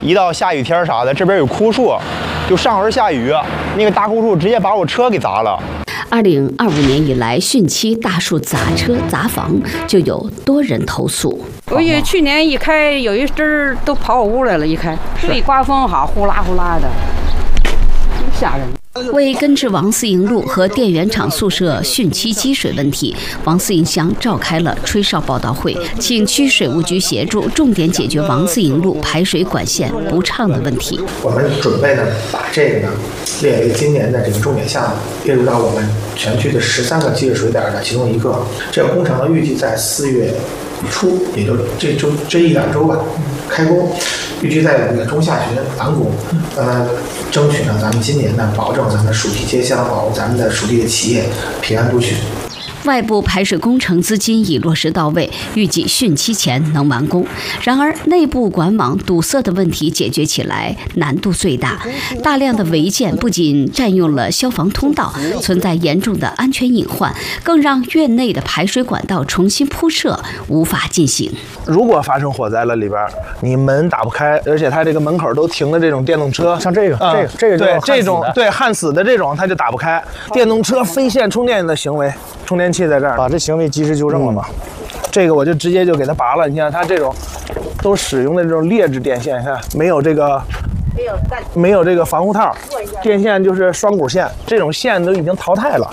一到下雨天啥的，这边有枯树，就上回下雨，那个大枯树直接把我车给砸了。 2025年以来，汛期大树砸车砸房，就有多人投诉。 我也去年一开，有一阵儿都跑我屋来了，一开，这一刮风哈，呼啦呼啦的，吓人。 为根治王四营路和电源厂宿舍汛期积水问题，王四营乡召开了吹哨报道会，请区水务局协助，重点解决王四营路排水管线不畅的问题。 我们准备呢，把这个呢列为今年的这个重点项目，列入到我们全区的13个积水点的其中一个。这个工程呢，预计在4月初，也就这1-2周吧，开工。预计在5月中下旬完工，争取呢，咱们今年呢，保证咱们属地街乡，保护咱们的属地的企业平安度汛。 外部排水工程资金已落实到位，预计汛期前能完工。然而，内部管网堵塞的问题解决起来难度最大。大量的违建不仅占用了消防通道，存在严重的安全隐患，更让院内的排水管道重新铺设无法进行。 如果发生火灾了，里边你门打不开，而且它这个门口都停了这种电动车， 像这个对这种焊死的这种，它就打不开。电动车非线充电的行为。充电器在这儿， 把这行为及时纠正了嘛？ 这个我就直接就给它拔了。你看它这种都使用的这种劣质电线，看没有这个防护套，电线就是双股线，这种线都已经淘汰了。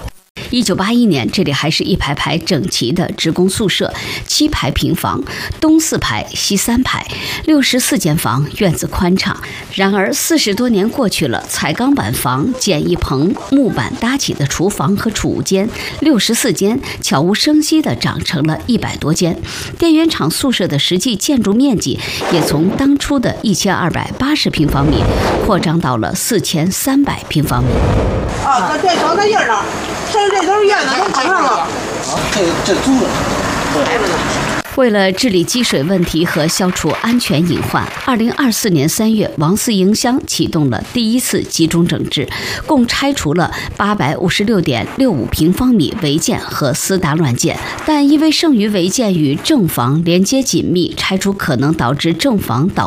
1981年，这里还是一排排整齐的职工宿舍，7排平房，东4排，西3排，64间房，院子宽敞。然而40多年过去了，彩钢板房、简易棚、木板搭起的厨房和储物间64间，悄无声息地长成了100多间。电源厂宿舍的实际建筑面积也从当初的1280平方米扩张到了4300平方米。 啊，对，找那印儿呢，甚至这都是院子都碰上了。 这租了， 为了治理积水问题和消除安全隐患，2024年3月，王四营乡启动了第1次集中整治，共拆除了856.65平方米违建和私搭乱建。但因为剩余违建与正房连接紧密，拆除可能导致正房倒